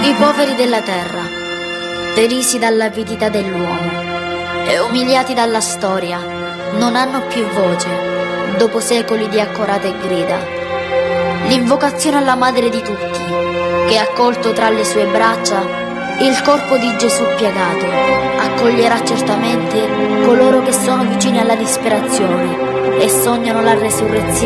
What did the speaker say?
I poveri della terra, derisi dall'avidità dell'uomo e umiliati dalla storia, non hanno più voce dopo secoli di accorate grida. L'invocazione alla madre di tutti, che ha accolto tra le sue braccia il corpo di Gesù piegato, accoglierà certamente coloro che sono vicini alla disperazione e sognano la resurrezione